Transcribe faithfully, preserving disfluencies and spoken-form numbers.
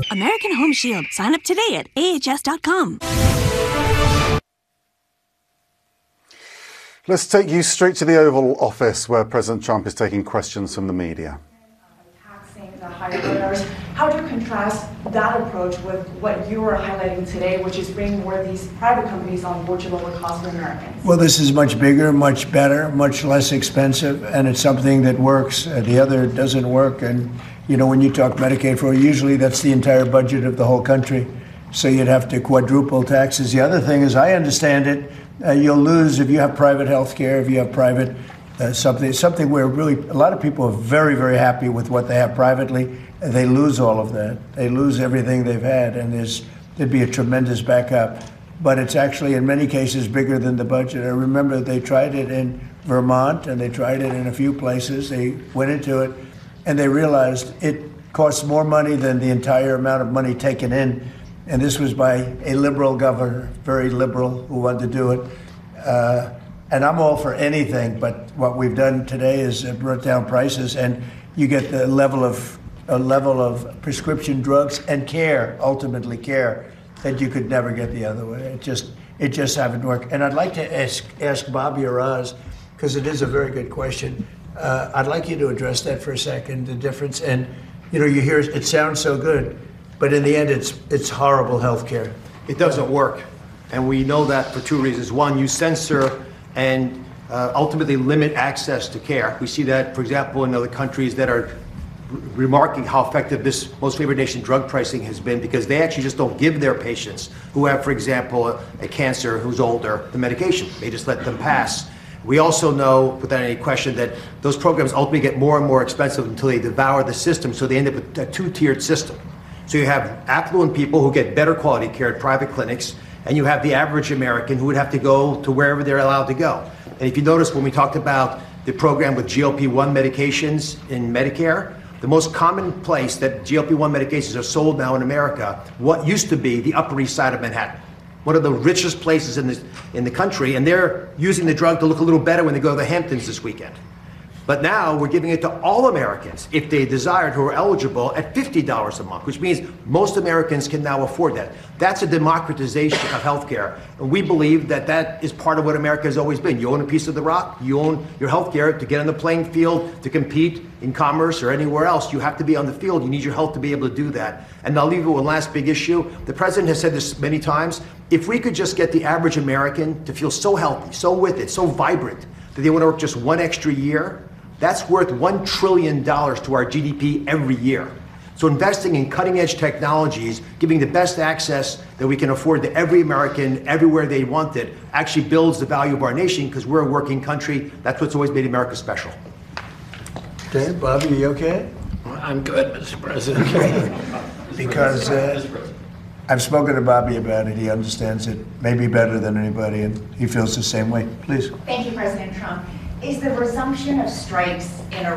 American Home Shield. Sign up today at A H S dot com. Let's take you straight to the Oval Office, where President Trump is taking questions from the media. Taxing the higher earners. How do you contrast that approach with what you are highlighting today, which is bringing more of these private companies on board to lower costs for Americans? Well, this is much bigger, much better, much less expensive, and it's something that works. Uh, the other doesn't work. And, you know, when you talk Medicaid for, usually that's the entire budget of the whole country. So you'd have to quadruple taxes. The other thing is, I understand it, uh, you'll lose if you have private health care, if you have private uh, something, something where really a lot of people are very, very happy with what they have privately. They lose all of that. They lose everything they've had, and there's there'd be a tremendous backup. But it's actually, in many cases, bigger than the budget. I remember they tried it in Vermont, and they tried it in a few places. They went into it, and they realized it costs more money than the entire amount of money taken in. And this was by a liberal governor, very liberal, who wanted to do it. Uh, and I'm all for anything, but what we've done today is uh, brought down prices, and you get the level of a level of prescription drugs and care, ultimately care, that you could never get the other way. It just it just haven't worked. And I'd like to ask ask Bobby Raz, because it is a very good question. Uh, I'd like you to address that for a second, the difference. And you know, you hear it sounds so good, but in the end, it's it's horrible health care. It doesn't work, and we know that for two reasons. One, you censor and uh, ultimately limit access to care. We see that, for example, in other countries that are remarking how effective this most favored nation drug pricing has been, because they actually just don't give their patients who have, for example, a, a cancer who's older, the medication. They just let them pass. We also know, without any question, that those programs ultimately get more and more expensive until they devour the system, so they end up with a two-tiered system. So you have affluent people who get better quality care at private clinics, and you have the average American who would have to go to wherever they're allowed to go. And if you notice, when we talked about the program with G L P one medications in Medicare, the most common place that G L P one medications are sold now in America, what used to be the Upper East Side of Manhattan, one of the richest places in the, in the country, and they're using the drug to look a little better when they go to the Hamptons this weekend. But now we're giving it to all Americans, if they desired, who are eligible, at fifty dollars a month, which means most Americans can now afford that. That's a democratization of healthcare. And we believe that that is part of what America has always been. You own a piece of the rock, you own your healthcare to get on the playing field, to compete in commerce or anywhere else. You have to be on the field. You need your health to be able to do that. And I'll leave you with one last big issue. The president has said this many times. If we could just get the average American to feel so healthy, so with it, so vibrant, that they want to work just one extra year, that's worth one trillion dollars to our G D P every year. So investing in cutting-edge technologies, giving the best access that we can afford to every American, everywhere they want it, actually builds the value of our nation, because we're a working country. That's what's always made America special. Okay, Bobby, are you okay? I'm good, Mister President. Because uh, I've spoken to Bobby about it. He understands it maybe better than anybody, and he feels the same way. Please. Thank you, President Trump. Is the resumption of strikes in